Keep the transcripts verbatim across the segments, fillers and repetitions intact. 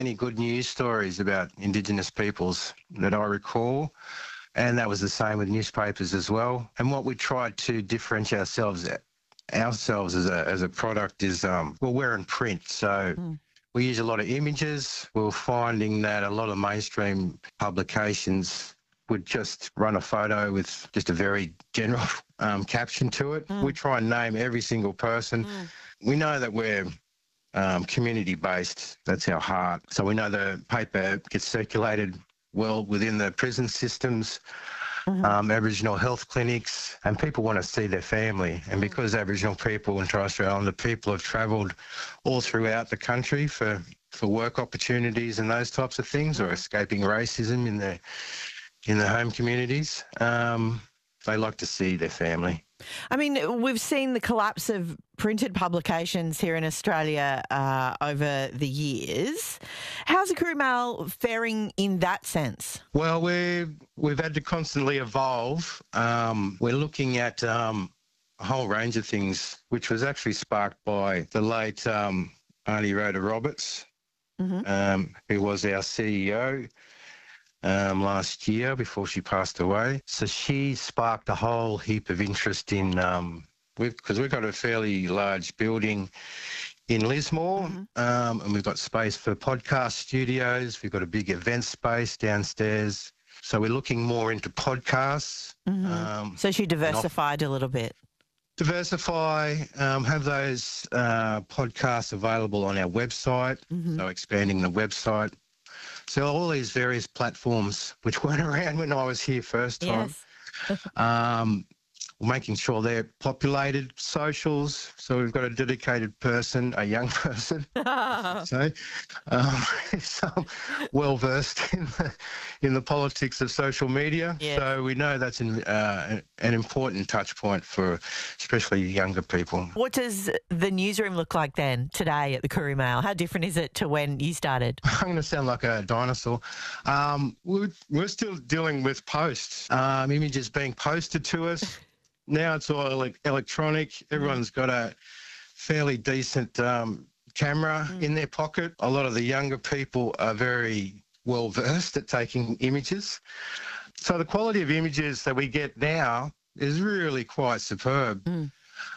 any good news stories about Indigenous peoples that I recall. And that was the same with newspapers as well. And what we tried to differentiate ourselves ourselves as a as a product is, um, well, we're in print, so mm. we use a lot of images. We were finding that a lot of mainstream publications would just run a photo with just a very general um, caption to it. Mm. We try and name every single person. Mm. We know that we're um, community-based. That's our heart. So we know the paper gets circulated well within the prison systems, mm-hmm. um, Aboriginal health clinics, and people want to see their family. And because Aboriginal people and Torres Strait Islander people have travelled all throughout the country for, for work opportunities and those types of things, or escaping racism in their in the home communities, um, they like to see their family. I mean, we've seen the collapse of printed publications here in Australia uh, over the years. How's the Courier Mail faring in that sense? Well, we've, we've had to constantly evolve. Um, we're looking at um, a whole range of things, which was actually sparked by the late um, Aunty Rhoda Roberts, mm-hmm. um, who was our C E O. Um, last year before she passed away. So she sparked a whole heap of interest in, um, we've because we've got a fairly large building in Lismore, mm-hmm. um, and we've got space for podcast studios. We've got a big event space downstairs. So we're looking more into podcasts. Mm-hmm. Um, so she diversified a little bit. Diversify, um, have those uh, podcasts available on our website, mm-hmm. so expanding the website. So all these various platforms, which weren't around when I was here first time, yes. um, making sure they're populated, socials. So we've got a dedicated person, a young person, so um, so well versed in the, in the politics of social media. Yes. So we know that's an, uh, an important touch point for especially younger people. What does the newsroom look like then today at the Courier Mail? How different is it to when you started? I'm going to sound like a dinosaur. Um, we're, we're still dealing with posts, um, images being posted to us. Now it's all ele- electronic. Everyone's got a fairly decent um, camera mm. in their pocket. A lot of the younger people are very well versed at taking images. So the quality of images that we get now is really quite superb. Mm.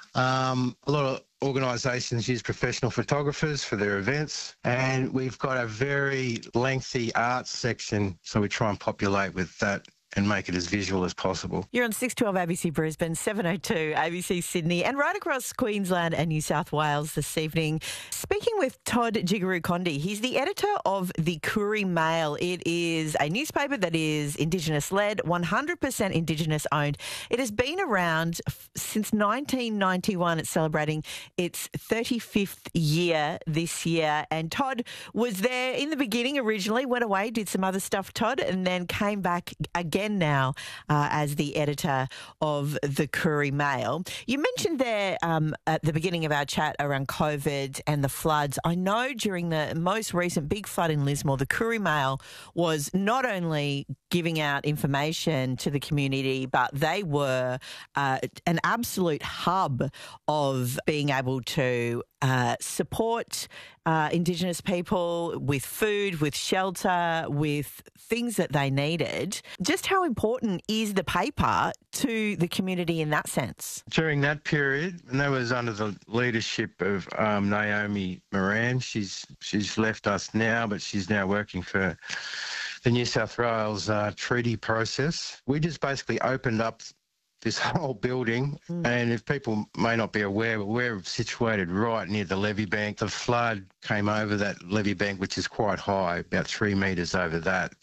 Um, a lot of organisations use professional photographers for their events, and we've got a very lengthy arts section, so we try and populate with that and make it as visual as possible. You're on six twelve A B C Brisbane, seven oh two A B C Sydney, and right across Queensland and New South Wales this evening. Speaking with Todd Jigaru-Condi, he's the editor of the Courier Mail. It is a newspaper that is Indigenous-led, one hundred percent Indigenous-owned. It has been around f- since nineteen ninety-one. It's celebrating its thirty-fifth year this year. And Todd was there in the beginning originally, went away, did some other stuff, Todd, and then came back again now uh, as the editor of the Courier Mail. You mentioned there um, at the beginning of our chat around COVID and the floods. I know during the most recent big flood in Lismore, the Courier Mail was not only giving out information to the community, but they were uh, an absolute hub of being able to uh, support uh, Indigenous people with food, with shelter, with things that they needed. Just how important is the paper to the community in that sense? During that period, and that was under the leadership of um, Naomi Moran. She's she's left us now, but she's now working for the New South Wales uh, treaty process. We just basically opened up this whole building, mm. and if people may not be aware, but we're situated right near the levee bank. The flood came over that levee bank, which is quite high, about three metres over that,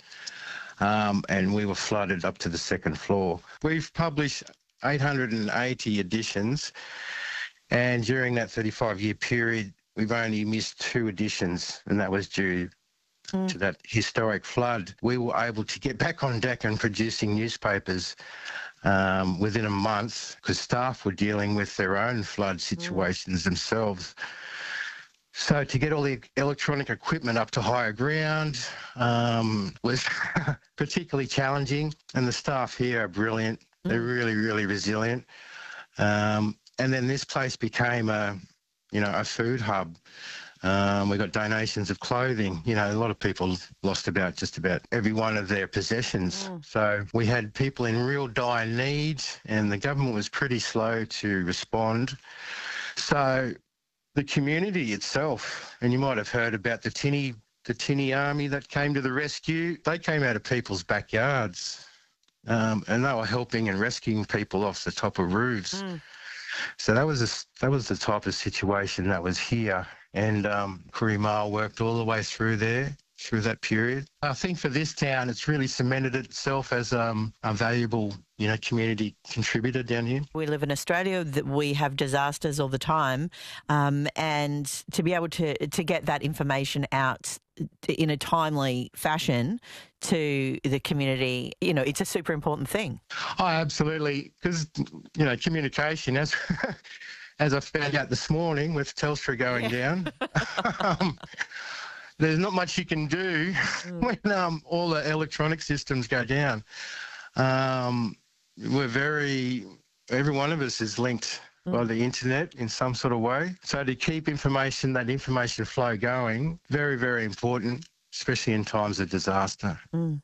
um, and we were flooded up to the second floor. We've published eight hundred eighty editions, and during that thirty-five year period, we've only missed two editions, and that was due Mm. to that historic flood. We were able to get back on deck and producing newspapers um, within a month because staff were dealing with their own flood situations mm. themselves. So to get all the electronic equipment up to higher ground um, was particularly challenging, and the staff here are brilliant. Mm. They're really, really resilient. Um, and then this place became a, you know, a food hub. Um, we got donations of clothing. You know, a lot of people lost about just about every one of their possessions. Mm. So we had people in real dire need, and the government was pretty slow to respond. So the community itself, and you might have heard about the tinny, the tinny army that came to the rescue. They came out of people's backyards, um, and they were helping and rescuing people off the top of roofs. Mm. So that was a, that was the type of situation that was here. And um, Koori Mail worked all the way through there, through that period. I think for this town, it's really cemented itself as um, a valuable, you know, community contributor down here. We live in Australia, that we have disasters all the time, um, and to be able to to get that information out in a timely fashion to the community, you know, it's a super important thing. Oh, absolutely, because, you know, communication, as as I found out this morning with Telstra going yeah. down, um, there's not much you can do mm. when um, all the electronic systems go down. Um, we're very, every one of us is linked mm. by the internet in some sort of way. So to keep information, that information flow going, very, very important, especially in times of disaster. Mm.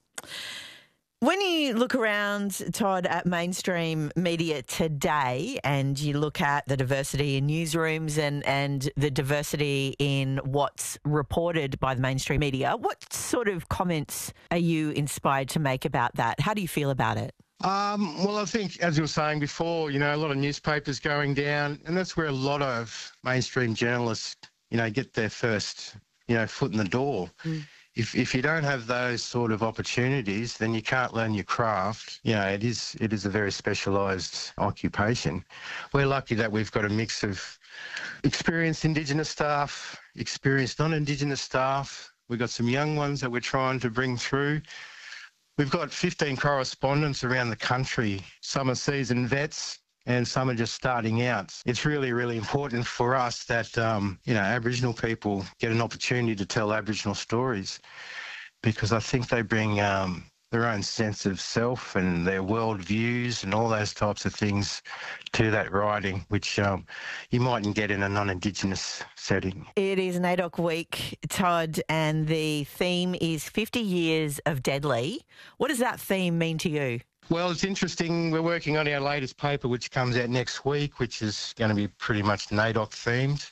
When you look around, Todd, at mainstream media today, and you look at the diversity in newsrooms and, and the diversity in what's reported by the mainstream media, what sort of comments are you inspired to make about that? How do you feel about it? Um, well, I think, as you were saying before, you know, a lot of newspapers going down, and that's where a lot of mainstream journalists, you know, get their first, you know, foot in the door. Mm. If if you don't have those sort of opportunities, then you can't learn your craft. You know, it is it is a very specialised occupation. We're lucky that we've got a mix of experienced Indigenous staff, experienced non-Indigenous staff. We've got some young ones that we're trying to bring through. We've got fifteen correspondents around the country. Some are seasoned vets, and some are just starting out. It's really, really important for us that, um, you know, Aboriginal people get an opportunity to tell Aboriginal stories, because I think they bring um, their own sense of self and their world views and all those types of things to that writing, which um, you mightn't get in a non-Indigenous setting. It is NAIDOC Week, Todd, and the theme is fifty years of Deadly. What does that theme mean to you? Well, it's interesting. We're working on our latest paper, which comes out next week, which is going to be pretty much NAIDOC themed.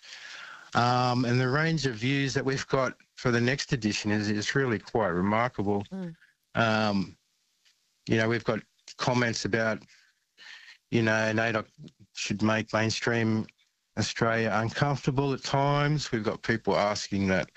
Um, and the range of views that we've got for the next edition is, is really quite remarkable. Mm. Um, you know, we've got comments about, you know, NAIDOC should make mainstream Australia uncomfortable at times. We've got people asking that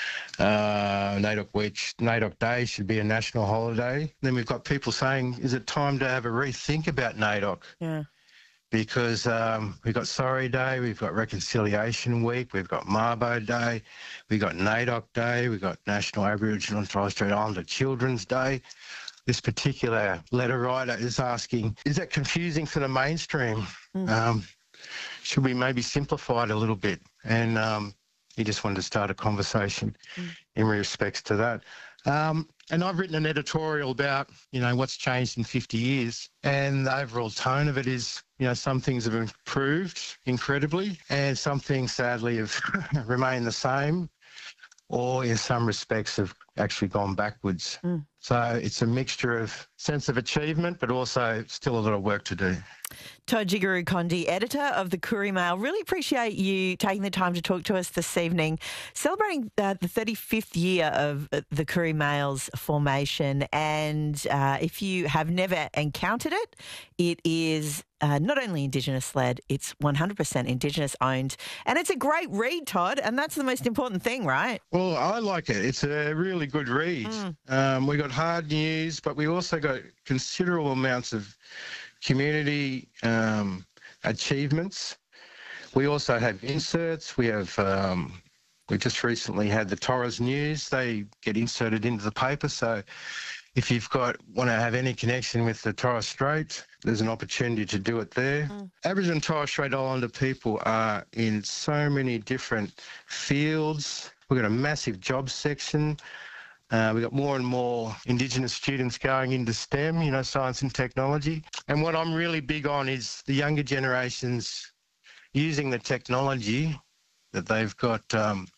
uh, NAIDOC Week, NAIDOC Day should be a national holiday. Then we've got people saying, is it time to have a rethink about NAIDOC? Yeah. Because um, we've got Sorry Day, we've got Reconciliation Week, we've got Mabo Day, we've got NAIDOC Day, we've got National Aboriginal and Torres Strait Islander Children's Day. This particular letter writer is asking, is that confusing for the mainstream? Mm. Um, should we maybe simplify it a little bit? And um, he just wanted to start a conversation mm. in respects to that. Um, and I've written an editorial about, you know, what's changed in fifty years. And the overall tone of it is, you know, some things have improved incredibly and some things sadly have remained the same, or in some respects have actually gone backwards. Mm. So it's a mixture of sense of achievement, but also still a lot of work to do. Todd Jiggeru-Condi, editor of the Koori Mail. Really appreciate you taking the time to talk to us this evening, celebrating uh, the thirty-fifth year of uh, the Koori Mail's formation. And uh, if you have never encountered it, it is uh, not only Indigenous-led, it's one hundred percent Indigenous-owned. And it's a great read, Todd, and that's the most important thing, right? Well, I like it. It's a really good read. Mm. Um, we got hard news, but we also got considerable amounts of community um, achievements. We also have inserts. We have, um, we just recently had the Torres News. They get inserted into the paper. So if you've got, want to have any connection with the Torres Strait, there's an opportunity to do it there. Mm. Aboriginal and Torres Strait Islander people are in so many different fields. We've got a massive jobs section. Uh, we've got more and more Indigenous students going into STEM, you know, science and technology. And what I'm really big on is the younger generations using the technology that they've got um,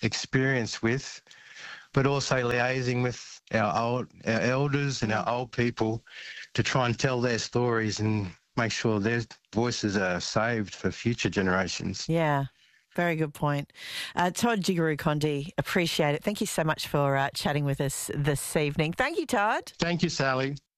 experience with, but also liaising with our old, our elders and our old people to try and tell their stories and make sure their voices are saved for future generations. Yeah. Very good point. Uh, Todd Jigaru-Condi, appreciate it. Thank you so much for uh, chatting with us this evening. Thank you, Todd. Thank you, Sally.